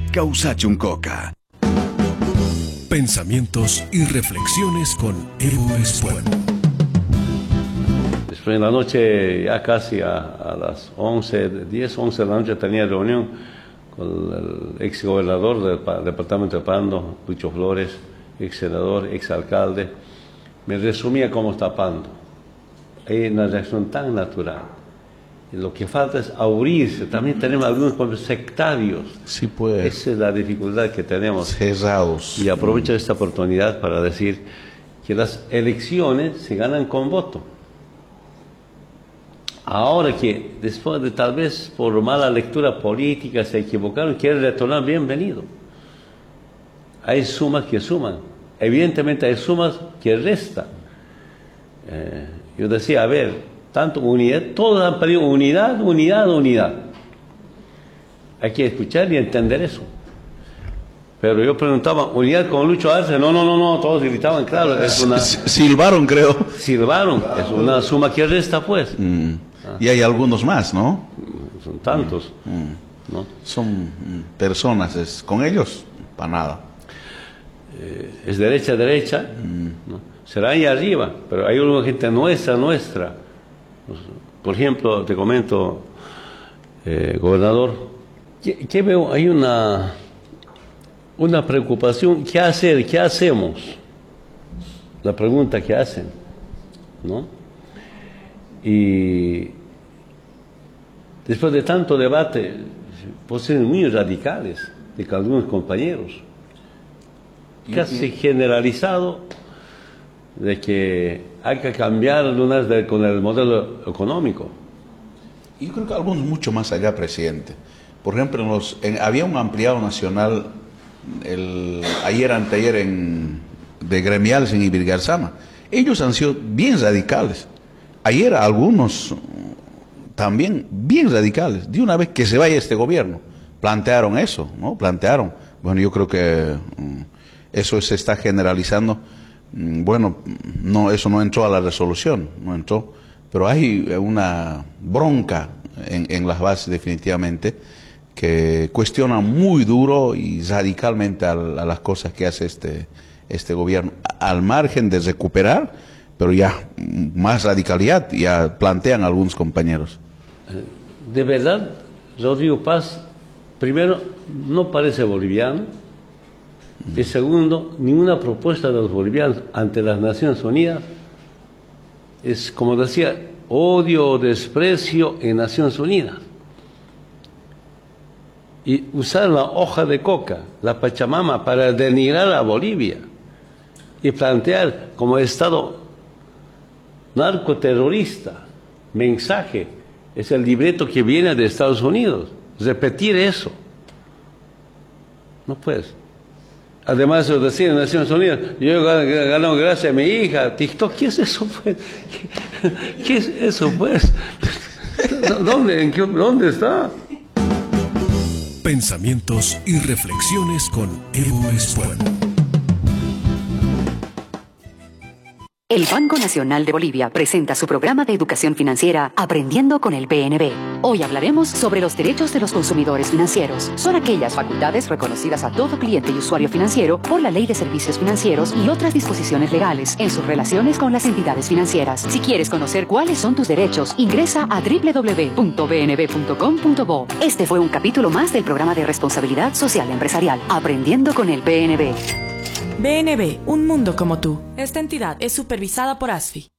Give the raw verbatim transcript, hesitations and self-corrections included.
Causachuncoca. Pensamientos y reflexiones con Evo Espuelo. Después en la noche, ya casi a, a las once, diez, once de la noche, tenía reunión con el ex gobernador del departamento de Pando, Lucho Flores, ex senador, ex alcalde. Me resumía cómo está Pando. Hay una reacción tan natural. Lo que falta es abrirse. También tenemos algunos sectarios. Sí, pues. Esa es la dificultad que tenemos. Cerrados. Y aprovecho esta oportunidad para decir que las elecciones se ganan con voto. Ahora que después de tal vez por mala lectura política se equivocaron, quieren retornar, bienvenido. Hay sumas que suman. Evidentemente hay sumas que restan. Eh, yo decía, a ver, tanto unidad, todos han pedido unidad, unidad, unidad. Hay que escuchar y entender eso. Pero yo preguntaba, ¿unidad con Lucho Arce? No, no, no, no, todos gritaban, claro. Es una, silbaron, creo. Silbaron, es una suma que resta, pues. Mm. Ah. Y hay algunos más, ¿no? Son tantos. Mm. ¿No? Son personas, es, con ellos, para nada. Eh, es derecha, derecha, mm. ¿no? Será ahí arriba, pero hay una gente nuestra, nuestra. Por ejemplo, te comento, eh, gobernador, ¿qué, qué veo? Hay una, una preocupación. ¿Qué hacer? ¿Qué hacemos? La pregunta que hacen, ¿no? Y después de tanto debate, posiciones muy radicales de algunos compañeros, casi generalizado, de que hay que cambiar lunas de, con el modelo económico. Yo creo que algunos mucho más allá, presidente. Por ejemplo, en los, en, había un ampliado nacional el, ayer, anteayer, en, de gremiales en Ibirgarzama. Ellos han sido bien radicales. Ayer algunos también bien radicales. De una vez que se vaya este gobierno, plantearon eso, ¿no? Plantearon. Bueno, yo creo que um, eso se está generalizando. Bueno, no, eso no entró a la resolución, no entró, pero hay una bronca en, en las bases definitivamente que cuestiona muy duro y radicalmente a, a las cosas que hace este, este gobierno, al margen de recuperar, pero ya más radicalidad ya plantean algunos compañeros. De verdad, Rodrigo Paz, primero, no parece boliviano. Y segundo, ninguna propuesta de los bolivianos ante las Naciones Unidas es, como decía, odio o desprecio en Naciones Unidas. Y usar la hoja de coca, la Pachamama, para denigrar a Bolivia y plantear como Estado narcoterrorista, mensaje, es el libreto que viene de Estados Unidos. Repetir eso. No puedes. Además, yo decía en Naciones Unidas, yo he ganado gracias a mi hija, TikTok. ¿Qué es eso, pues? ¿Qué, qué es eso, pues? ¿Dónde, en qué, ¿Dónde está? Pensamientos y reflexiones con Evo Espuelo. El Banco Nacional de Bolivia presenta su programa de educación financiera Aprendiendo con el B N B. Hoy hablaremos sobre los derechos de los consumidores financieros. Son aquellas facultades reconocidas a todo cliente y usuario financiero por la Ley de Servicios Financieros y otras disposiciones legales en sus relaciones con las entidades financieras. Si quieres conocer cuáles son tus derechos, ingresa a doble u doble u doble u punto b n b punto com punto bo. Este fue un capítulo más del programa de responsabilidad social empresarial Aprendiendo con el B N B. B N B, un mundo como tú. Esta entidad es supervisada por A S F I.